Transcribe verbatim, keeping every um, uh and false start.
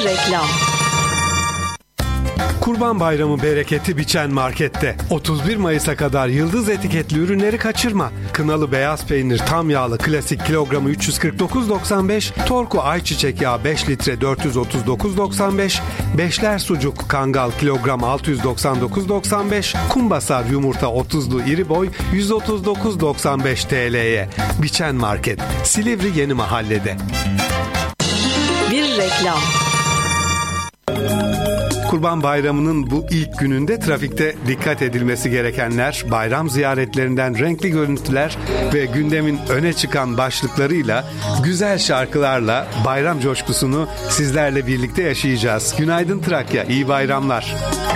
reklam. Kurban Bayramı bereketi biçen markette. otuz bir Mayıs'a kadar yıldız etiketli ürünleri kaçırma. Kınalı beyaz peynir tam yağlı klasik kilogramı üç yüz kırk dokuz doksan beş, Torku ayçiçek yağı beş litre dört yüz otuz dokuz doksan beş, Beşler sucuk Kangal kilogram altı yüz doksan dokuz doksan beş, Kumbasar yumurta otuzlu iri boy yüz otuz dokuz doksan beş T L'ye. Biçen Market, Silivri Yeni Mahalle'de. Bir reklam. Kurban Bayramı'nın bu ilk gününde trafikte dikkat edilmesi gerekenler, bayram ziyaretlerinden renkli görüntüler ve gündemin öne çıkan başlıklarıyla, güzel şarkılarla bayram coşkusunu sizlerle birlikte yaşayacağız. Günaydın Trakya, iyi bayramlar.